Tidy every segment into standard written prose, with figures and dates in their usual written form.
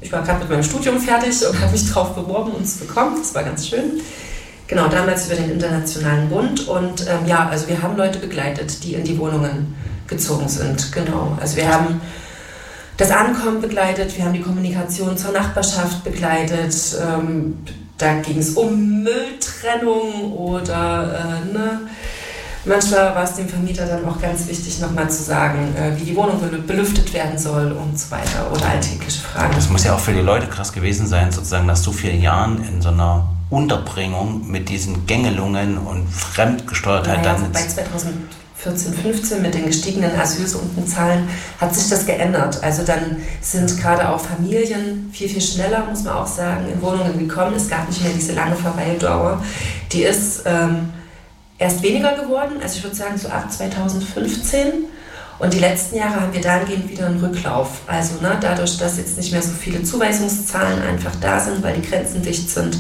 Ich war gerade mit meinem Studium fertig und habe mich drauf beworben und es bekommen. Das war ganz schön. Genau, damals über den Internationalen Bund. Und also wir haben Leute begleitet, die in die Wohnungen gezogen sind. Genau, also wir haben das Ankommen begleitet, wir haben die Kommunikation zur Nachbarschaft begleitet. Da ging es um Mülltrennung oder manchmal war es dem Vermieter dann auch ganz wichtig, nochmal zu sagen, wie die Wohnung belüftet werden soll und so weiter oder alltägliche Fragen. Das muss ja auch für die Leute krass gewesen sein, sozusagen nach so vielen Jahren in so einer Unterbringung mit diesen Gängelungen und Fremdgesteuertheit. Naja, also bei 2014, 15 mit den gestiegenen Asylsuchendenzahlen hat sich das geändert. Also dann sind gerade auch Familien viel, viel schneller, muss man auch sagen, in Wohnungen gekommen. Es gab nicht mehr diese lange Verweildauer. Die ist erst weniger geworden, also ich würde sagen so ab 2015. Und die letzten Jahre haben wir dahingehend wieder einen Rücklauf. Also dadurch, dass jetzt nicht mehr so viele Zuweisungszahlen einfach da sind, weil die Grenzen dicht sind,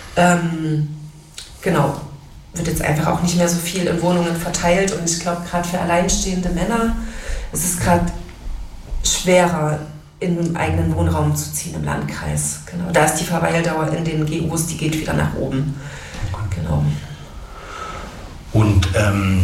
wird jetzt einfach auch nicht mehr so viel in Wohnungen verteilt. Und ich glaube, gerade für alleinstehende Männer ist es gerade schwerer, in einem eigenen Wohnraum zu ziehen im Landkreis. Genau. Da ist die Verweildauer in den GUs, die geht wieder nach oben. Genau. Und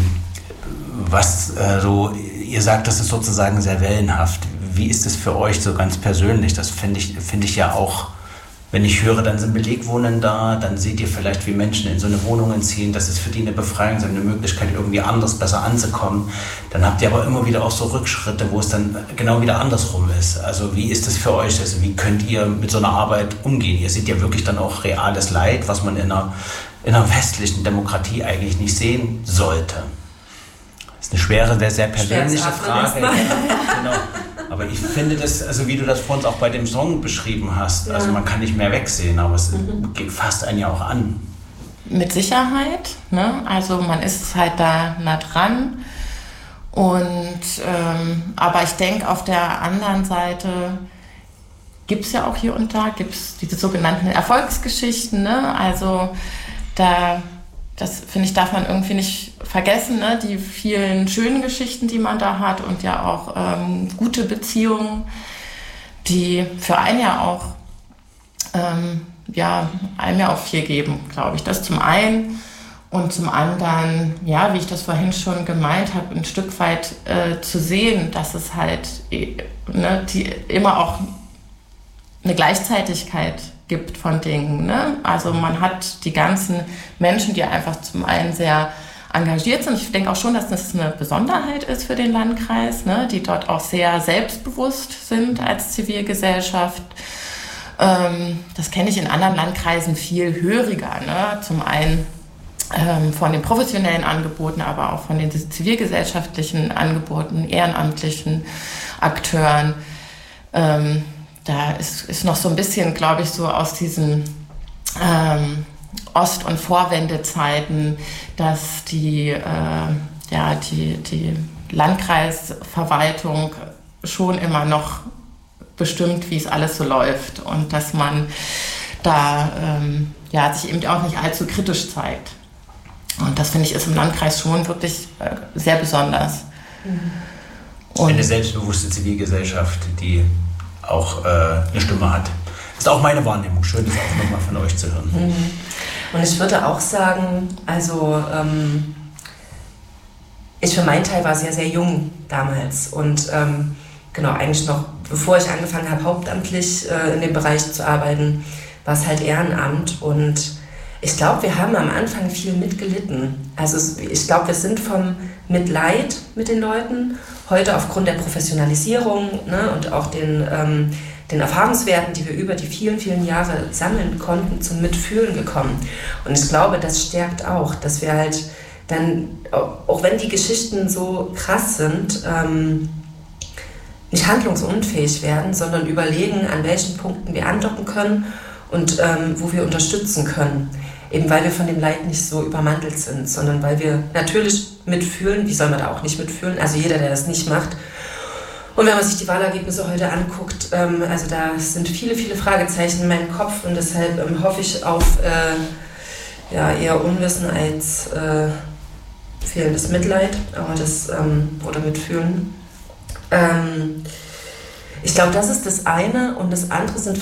ihr sagt, das ist sozusagen sehr wellenhaft. Wie ist es für euch so ganz persönlich? Das finde ich ja auch, wenn ich höre, dann sind Belegwohnungen da, dann seht ihr vielleicht, wie Menschen in so eine Wohnung ziehen, das ist für die eine Befreiung, eine Möglichkeit, irgendwie anders, besser anzukommen. Dann habt ihr aber immer wieder auch so Rückschritte, wo es dann genau wieder andersrum ist. Also wie ist das für euch? Also wie könnt ihr mit so einer Arbeit umgehen? Ihr seht ja wirklich dann auch reales Leid, was man in einer westlichen Demokratie eigentlich nicht sehen sollte. Das ist eine schwere, sehr persönliche Frage. Ja, genau. Aber ich finde das, also wie du das vorhin auch bei dem Song beschrieben hast, also man kann nicht mehr wegsehen, aber es fasst einen ja auch an. Mit Sicherheit, ne? Also man ist halt da nah dran. Und aber ich denke, auf der anderen Seite gibt es ja auch hier und da diese sogenannten Erfolgsgeschichten, ne? Also das finde ich, darf man irgendwie nicht vergessen, ne? Die vielen schönen Geschichten, die man da hat und ja auch gute Beziehungen, die für einen ja auch einem ja auch viel geben, glaube ich. Das zum einen und zum anderen, ja, wie ich das vorhin schon gemeint habe, ein Stück weit zu sehen, dass es halt die immer auch eine Gleichzeitigkeit gibt von Dingen, ne? Also man hat die ganzen Menschen, die einfach zum einen sehr engagiert sind. Ich denke auch schon, dass das eine Besonderheit ist für den Landkreis, ne? Die dort auch sehr selbstbewusst sind als Zivilgesellschaft. Das kenne ich in anderen Landkreisen viel höriger, ne? Zum einen von den professionellen Angeboten, aber auch von den zivilgesellschaftlichen Angeboten, ehrenamtlichen Akteuren. Da ist noch so ein bisschen, glaube ich, so aus diesen Ost- und Vorwendezeiten, dass die Landkreisverwaltung schon immer noch bestimmt, wie es alles so läuft und dass man da sich eben auch nicht allzu kritisch zeigt. Und das, finde ich, ist im Landkreis schon wirklich sehr besonders. Und eine selbstbewusste Zivilgesellschaft, die auch eine Stimme hat. Das ist auch meine Wahrnehmung. Schön, das auch nochmal von euch zu hören. Und ich würde auch sagen, also ich für meinen Teil war sehr, sehr jung damals und eigentlich noch, bevor ich angefangen habe, hauptamtlich in dem Bereich zu arbeiten, war es halt Ehrenamt und ich glaube, wir haben am Anfang viel mitgelitten. Also ich glaube, wir sind vom Mitleid mit den Leuten heute aufgrund der Professionalisierung, ne, und auch den Erfahrungswerten, die wir über die vielen, vielen Jahre sammeln konnten, zum Mitfühlen gekommen. Und ich glaube, das stärkt auch, dass wir halt dann, auch wenn die Geschichten so krass sind, nicht handlungsunfähig werden, sondern überlegen, an welchen Punkten wir andocken können und wo wir unterstützen können. Eben weil wir von dem Leid nicht so übermantelt sind, sondern weil wir natürlich mitfühlen. Wie soll man da auch nicht mitfühlen? Also jeder, der das nicht macht. Und wenn man sich die Wahlergebnisse heute anguckt, also da sind viele, viele Fragezeichen in meinem Kopf und deshalb hoffe ich auf eher Unwissen als fehlendes Mitleid, aber das oder Mitfühlen. Ich glaube, das ist das eine und das andere sind